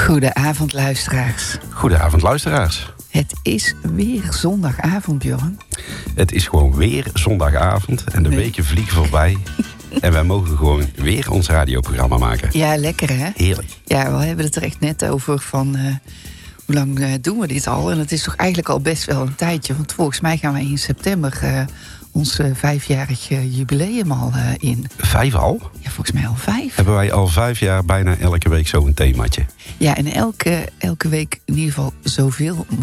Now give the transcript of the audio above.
Goedenavond, luisteraars. Goedenavond, luisteraars. Het is weer zondagavond, Bjorn. Het is gewoon weer zondagavond en de weken vliegen voorbij. En wij mogen gewoon weer ons radioprogramma maken. Ja, lekker hè? Heerlijk. Ja, we hebben het er echt net over van hoe lang doen we dit al? En het is toch eigenlijk al best wel een tijdje. Want volgens mij gaan wij in september ons 5-jarig jubileum al in. 5 al? Ja, volgens mij al 5. Hebben wij al 5 jaar bijna elke week zo'n themaatje. Ja, en elke week in ieder geval zoveel